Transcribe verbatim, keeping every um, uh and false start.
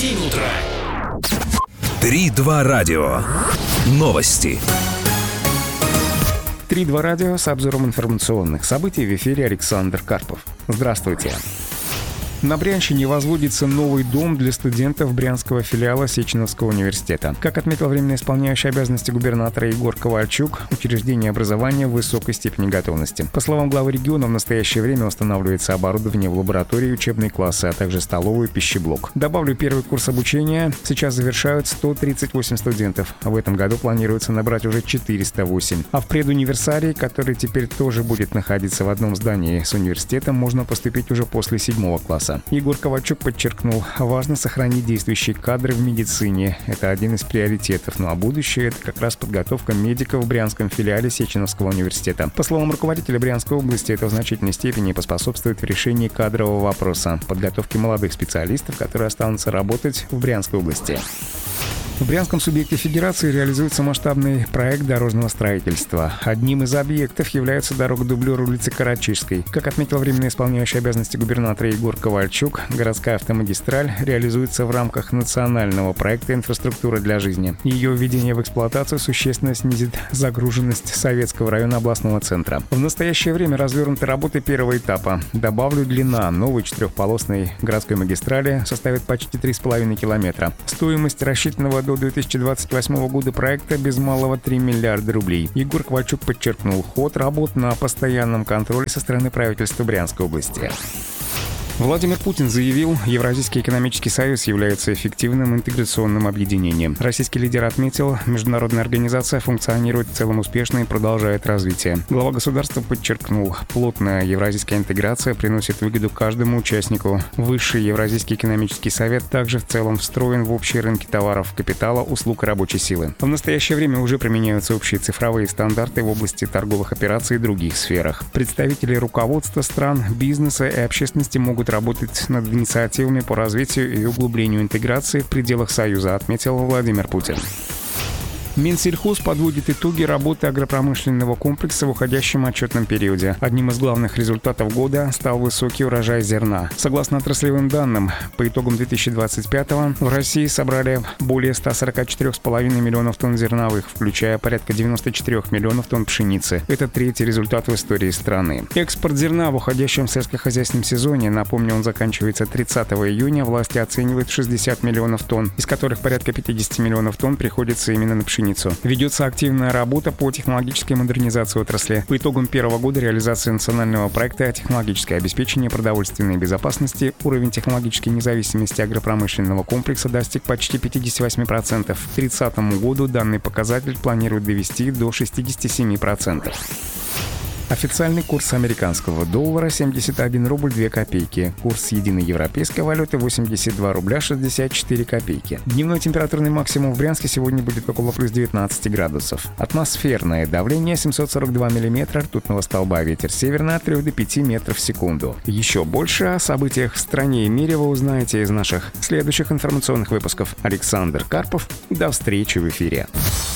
семь утра. три-два радио. Новости. три-два радио с обзором информационных событий. В эфире Александр Карпов. Здравствуйте. На Брянщине возводится новый дом для студентов брянского филиала Сеченовского университета. Как отметил временно исполняющий обязанности губернатора Егор Ковальчук, учреждение образования в высокой степени готовности. По словам главы региона, в настоящее время устанавливается оборудование в лаборатории, учебные классы, а также столовую, пищеблок. Добавлю, первый курс обучения сейчас завершают сто тридцать восемь студентов. В этом году планируется набрать уже четыреста восемь. А в предуниверсарий, который теперь тоже будет находиться в одном здании с университетом, можно поступить уже после седьмого класса. Егор Ковальчук подчеркнул, важно сохранить действующие кадры в медицине. Это один из приоритетов. Ну а будущее — это как раз подготовка медиков в брянском филиале Сеченовского университета. По словам руководителя Брянской области, это в значительной степени поспособствует в решении кадрового вопроса, подготовке молодых специалистов, которые останутся работать в Брянской области. В Брянском субъекте Федерации реализуется масштабный проект дорожного строительства. Одним из объектов является дорога-дублер улицы Карачижской. Как отметил временно исполняющий обязанности губернатора Егор Ковальчук, городская автомагистраль реализуется в рамках национального проекта «Инфраструктура для жизни». Ее введение в эксплуатацию существенно снизит загруженность Советского района областного центра. В настоящее время развернуты работы первого этапа. Добавлю, длина новой четырехполосной городской магистрали составит почти три с половиной километра. Стоимость рассчитанного до две тысячи двадцать восьмого года проекта без малого три миллиарда рублей. Егор Ковальчук подчеркнул, ход работ на постоянном контроле со стороны правительства Брянской области. Владимир Путин заявил, Евразийский экономический союз является эффективным интеграционным объединением. Российский лидер отметил, международная организация функционирует в целом успешно и продолжает развитие. Глава государства подчеркнул, плотная евразийская интеграция приносит выгоду каждому участнику. Высший Евразийский экономический совет также в целом встроен в общие рынки товаров, капитала, услуг и рабочей силы. В настоящее время уже применяются общие цифровые стандарты в области торговых операций и других сферах. Представители руководства стран, бизнеса и общественности могут работать над инициативами по развитию и углублению интеграции в пределах Союза, отметил Владимир Путин. Минсельхоз подводит итоги работы агропромышленного комплекса в уходящем отчетном периоде. Одним из главных результатов года стал высокий урожай зерна. Согласно отраслевым данным, по итогам две тысячи двадцать пятого в России собрали более ста сорока четырёх с половиной миллионов тонн зерновых, включая порядка девяноста четырёх миллионов тонн пшеницы. Это третий результат в истории страны. Экспорт зерна в уходящем сельскохозяйственном сезоне, напомню, он заканчивается тридцатого июня, власти оценивают шестьдесят миллионов тонн, из которых порядка пятьдесят миллионов тонн приходится именно на пшеницу. Ведется активная работа по технологической модернизации отрасли. По итогам первого года реализации национального проекта «Технологическое обеспечение продовольственной безопасности» уровень технологической независимости агропромышленного комплекса достиг почти пятьдесят восемь процентов. К тридцатому году данный показатель планируют довести до шестидесяти семи процентов. Официальный курс американского доллара семьдесят один рубль две копейки. Курс единой европейской валюты восемьдесят два рубля шестьдесят четыре копейки. Дневной температурный максимум в Брянске сегодня будет около плюс девятнадцати градусов. Атмосферное давление семьсот сорок два миллиметра ртутного столба. Ветер северный от трёх до пяти метров в секунду. Еще больше о событиях в стране и мире вы узнаете из наших следующих информационных выпусков. Александр Карпов. До встречи в эфире.